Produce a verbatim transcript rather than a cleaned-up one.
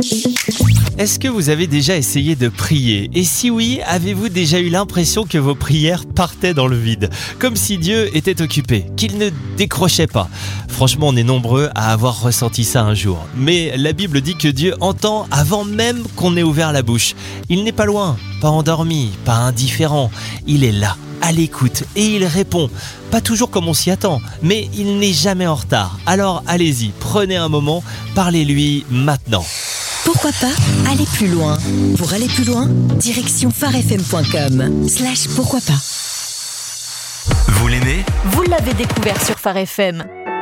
Est-ce que vous avez déjà essayé de prier ? Et si oui, avez-vous déjà eu l'impression que vos prières partaient dans le vide ? Comme si Dieu était occupé, qu'il ne décrochait pas. Franchement, on est nombreux à avoir ressenti ça un jour. Mais la Bible dit que Dieu entend avant même qu'on ait ouvert la bouche. Il n'est pas loin, pas endormi, pas indifférent. Il est là, à l'écoute, et il répond. Pas toujours comme on s'y attend, mais il n'est jamais en retard. Alors allez-y, prenez un moment, parlez-lui maintenant. Pourquoi pas aller plus loin? Pour aller plus loin, direction pharefm point com slash pourquoi pas. Vous l'aimez ? Vous l'avez découvert sur Phare F M.